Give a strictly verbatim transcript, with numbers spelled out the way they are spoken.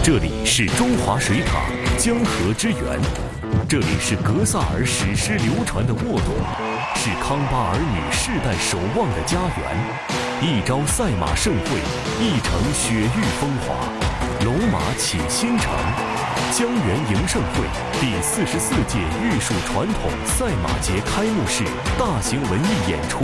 这里是中华水塔，江河之源，这里是格萨尔史诗流传的沃董，是康巴儿女世代守望的家园。一朝赛马盛会，一城雪域风华，龙马启新城。江源迎盛会第四十四届玉树传统赛马节开幕式大型文艺演出